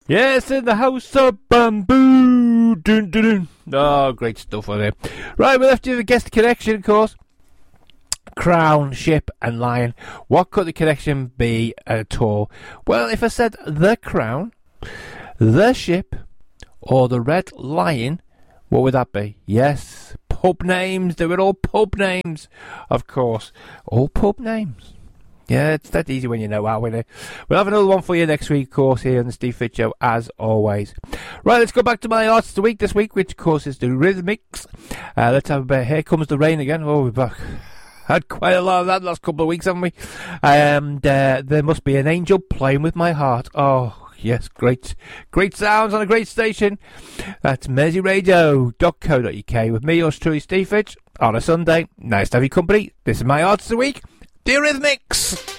Yes, in the house of bamboo. Dun, dun, dun. Oh, great stuff on it. Right, we're left to the guest connection, of course. Crown, ship, and lion. What could the connection be at all? Well, if I said the crown, the ship, or the red lion, what would that be? Yes, pub names. They were all pub names, of course. All pub names. Yeah, it's that easy when you know how, isn't it? We'll have another one for you next week, of course, here on the Steve Fitz Show, as always. Right, let's go back to my artist of the week this week, which, of course, is the Rhythmics. Let's have a bit. Here Comes the Rain again. Oh, we're back. Had quite a lot of that last couple of weeks, haven't we? And there must be an angel playing with my heart. Oh, yes, great sounds on a great station. That's merseyradio.co.uk with me, yours truly, Steve Fitz, on a Sunday. Nice to have your company. This is my artist of the week, the Rhythmics.